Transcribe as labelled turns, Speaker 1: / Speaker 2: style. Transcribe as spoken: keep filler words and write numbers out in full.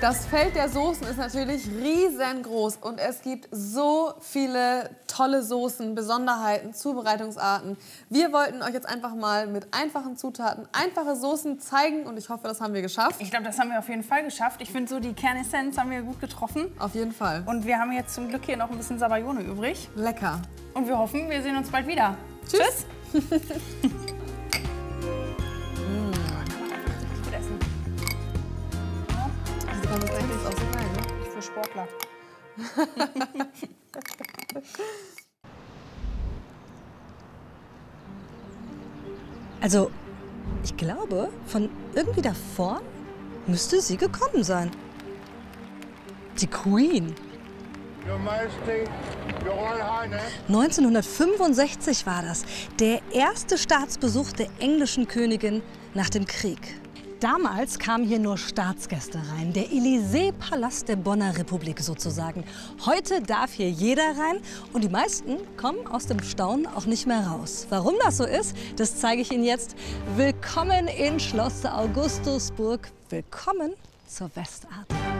Speaker 1: Das Feld der Soßen ist natürlich riesengroß und es gibt so viele tolle Soßen, Besonderheiten, Zubereitungsarten. Wir wollten euch jetzt einfach mal mit einfachen Zutaten einfache Soßen zeigen und ich hoffe, das haben wir geschafft.
Speaker 2: Ich glaube, das haben wir auf jeden Fall geschafft. Ich finde so, die Kernessenz haben wir gut getroffen.
Speaker 1: Auf jeden Fall.
Speaker 2: Und wir haben jetzt zum Glück hier noch ein bisschen Sabayone übrig.
Speaker 1: Lecker.
Speaker 2: Und wir hoffen, wir sehen uns bald wieder.
Speaker 1: Tschüss.
Speaker 2: Tschüss.
Speaker 1: Das ist auch so geil, ne?
Speaker 2: Für Sportler.
Speaker 3: Also, ich glaube, von irgendwie da vorn müsste sie gekommen sein. Die Queen.
Speaker 4: Your Majesty, Your Royal Highness.
Speaker 3: neunzehnhundertfünfundsechzig war das, der erste Staatsbesuch der englischen Königin nach dem Krieg. Damals kamen hier nur Staatsgäste rein, der Élysée-Palast der Bonner Republik sozusagen. Heute darf hier jeder rein und die meisten kommen aus dem Staunen auch nicht mehr raus. Warum das so ist, das zeige ich Ihnen jetzt. Willkommen in Schloss Augustusburg, willkommen zur Westart.